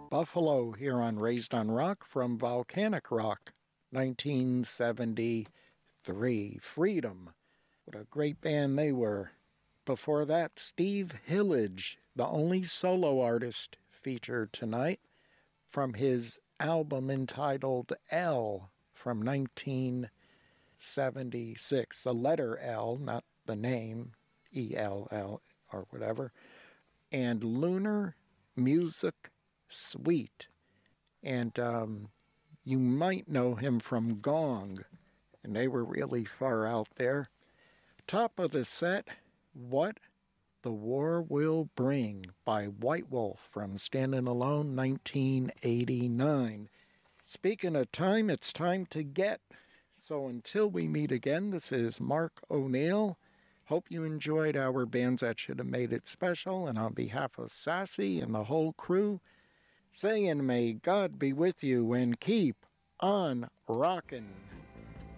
Buffalo here on Raised on Rock from Volcanic Rock, 1973. Freedom. What a great band they were. Before that, Steve Hillage, the only solo artist featured tonight, from his album entitled L from 1976. The letter L, not the name, ELL or whatever. And Lunar Music Suite. And you might know him from Gong, and they were really far out there. Top of the set, What the War Will Bring by White Wolf from Standing Alone, 1989. Speaking of time, it's time to get. So until we meet again, this is Mark O'Neill. Hope you enjoyed our Bands That Should Have Made It Special, and on behalf of Sassy and the whole crew, saying may God be with you and keep on rockin'.